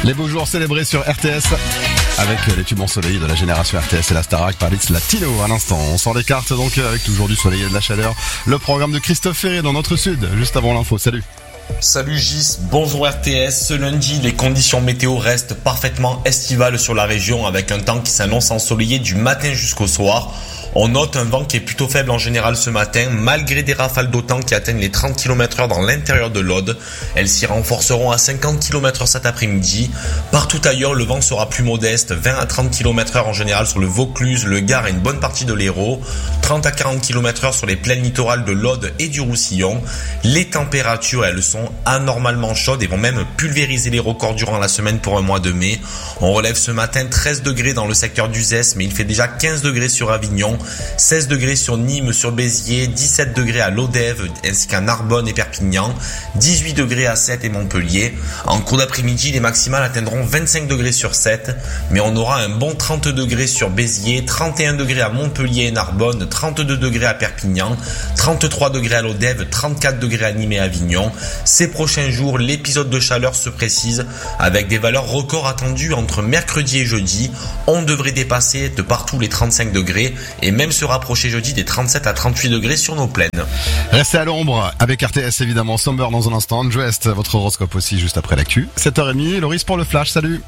Les beaux jours célébrés sur RTS avec les tubes ensoleillés de la génération RTS et la Starac par Litz Latino à l'instant. On sort les cartes donc avec toujours du soleil et de la chaleur. Le programme de Christophe Ferré dans notre sud, juste avant l'info. Salut. Salut Gis, bonjour RTS. Ce lundi, les conditions météo restent parfaitement estivales sur la région avec un temps qui s'annonce ensoleillé du matin jusqu'au soir. On note un vent qui est plutôt faible en général ce matin, malgré des rafales d'OTAN qui atteignent les 30 km/h dans l'intérieur de l'Aude. Elles s'y renforceront à 50 km/h cet après-midi. Partout ailleurs, le vent sera plus modeste, 20 à 30 km/h en général sur le Vaucluse, le Gard et une bonne partie de l'Hérault, 30 à 40 km/h sur les plaines littorales de l'Aude et du Roussillon. Les températures, elles sont anormalement chaudes et vont même pulvériser les records durant la semaine pour un mois de mai. On relève ce matin 13 degrés dans le secteur d'Uzès, mais il fait déjà 15 degrés sur Avignon, 16 degrés sur Nîmes, sur Béziers, 17 degrés à Lodève ainsi qu'à Narbonne et Perpignan, 18 degrés à Sète et Montpellier. En cours d'après-midi, les maximales atteindront 25 degrés sur Sète, mais on aura un bon 30 degrés sur Béziers, 31 degrés à Montpellier et Narbonne, 32 degrés à Perpignan, 33 degrés à Lodève, 34 degrés à Nîmes et Avignon. Ces prochains jours, l'épisode de chaleur se précise avec des valeurs records attendues entre mercredi et jeudi. On devrait dépasser de partout les 35 degrés et même se rapprocher jeudi des 37 à 38 degrés sur nos plaines. Restez à l'ombre avec RTS évidemment. Somber dans un instant. West, votre horoscope aussi juste après l'actu. 7h30, Loris pour le flash, salut.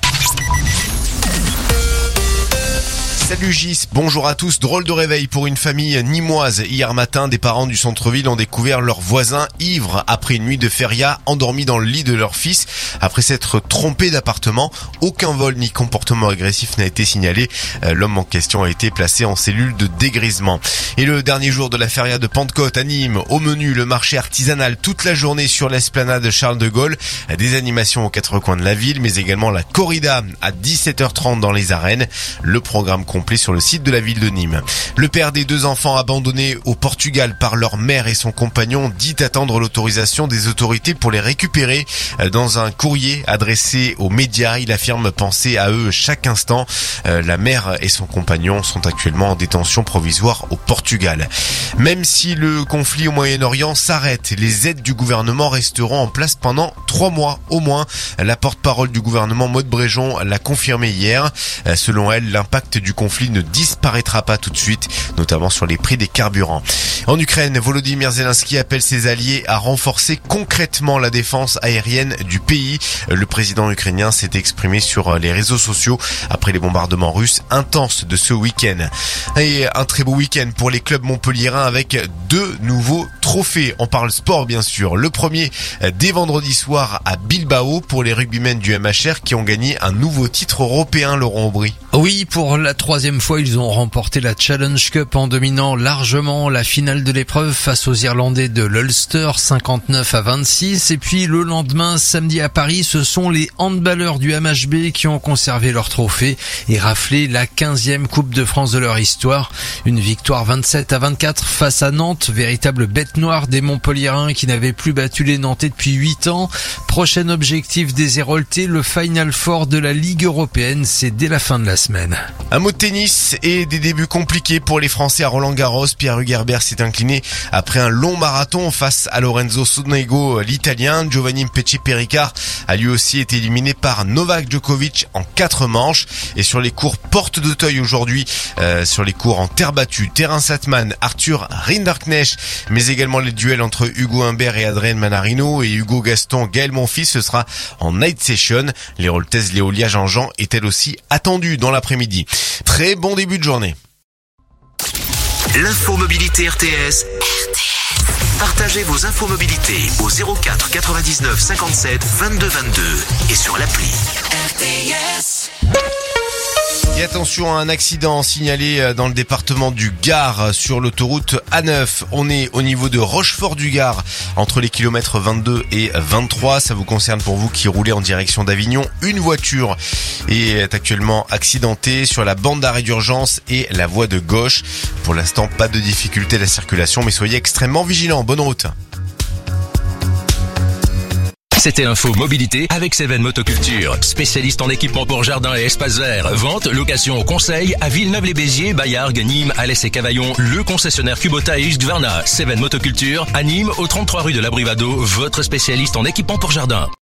Salut Gis, bonjour à tous. Drôle de réveil pour une famille nîmoise. Hier matin, des parents du centre-ville ont découvert leur voisin ivre après une nuit de feria, endormi dans le lit de leur fils. Après s'être trompé d'appartement, aucun vol ni comportement agressif n'a été signalé. L'homme en question a été placé en cellule de dégrisement. Et le dernier jour de la feria de Pentecôte à Nîmes, au menu le marché artisanal toute la journée sur l'esplanade Charles de Gaulle. Des animations aux quatre coins de la ville, mais également la corrida à 17h30 dans les arènes. Le programme complet sur le site de la ville de Nîmes. Le père des deux enfants abandonnés au Portugal par leur mère et son compagnon dit attendre l'autorisation des autorités pour les récupérer. Dans un courrier adressé aux médias, il affirme penser à eux chaque instant. La mère et son compagnon sont actuellement en détention provisoire au Portugal. Même si le conflit au Moyen-Orient s'arrête, les aides du gouvernement resteront en place pendant 3 mois au moins. La porte-parole du gouvernement Maud Bréjon l'a confirmé hier. Selon elle, l'impact du conflit ne disparaîtra pas tout de suite, notamment sur les prix des carburants. En Ukraine, Volodymyr Zelensky appelle ses alliés à renforcer concrètement la défense aérienne du pays. Le président ukrainien s'est exprimé sur les réseaux sociaux après les bombardements russes intenses de ce week-end. Et un très beau week-end pour les clubs montpelliérains avec 2 nouveaux trophées. On parle sport bien sûr. Le premier dès vendredi soir à Bilbao pour les rugbymen du MHR qui ont gagné un nouveau titre européen, Laurent Aubry. Oui, pour la 3e fois, ils ont remporté la Challenge Cup en dominant largement la finale de l'épreuve face aux Irlandais de l'Ulster, 59-26. Et puis le lendemain, samedi à Paris, ce sont les handballeurs du MHB qui ont conservé leur trophée et raflé la 15e Coupe de France de leur histoire. Une victoire 27-24 face à Nantes, véritable bête noire des Montpelliérains qui n'avaient plus battu les Nantais depuis 8 ans. Prochain objectif des Héroltais, le Final Four de la Ligue européenne, c'est dès la fin de la semaine. Un mot de tennis et des débuts compliqués pour les Français à Roland-Garros. Pierre-Hugues Herbert s'est incliné après un long marathon face à Lorenzo Sonego, l'Italien. Giovanni Mpetshi-Perricard a lui aussi été éliminé par Novak Djokovic en 4 manches. Et sur les cours Porte d'Auteuil aujourd'hui, sur les cours en terre battue, Terrain Satman, Arthur Rinderknecht, mais également les duels entre Hugo Humbert et Adrien Manarino et Hugo Gaston, Gaël Monfils, ce sera en night session. L'Héroltaise Léolia Jean-Jean est elle aussi attendue dans l'après-midi. Très bon début de journée. L'info mobilité RTS. Partagez vos infos mobilité au 04 99 57 22 22 et sur l'appli RTS. Et attention à un accident signalé dans le département du Gard sur l'autoroute A9. On est au niveau de Rochefort-du-Gard entre les kilomètres 22 et 23. Ça vous concerne pour vous qui roulez en direction d'Avignon. Une voiture est actuellement accidentée sur la bande d'arrêt d'urgence et la voie de gauche. Pour l'instant, pas de difficulté à la circulation, mais soyez extrêmement vigilants. Bonne route. C'était l'info mobilité avec Seven Motoculture, spécialiste en équipement pour jardin et espaces verts. Vente, location, conseil à Villeneuve-les-Béziers, Bayargues, Nîmes, Alès et Cavaillon. Le concessionnaire Kubota et Husqvarna. Seven Motoculture à Nîmes, au 33 rue de l'Abrivado, votre spécialiste en équipement pour jardin.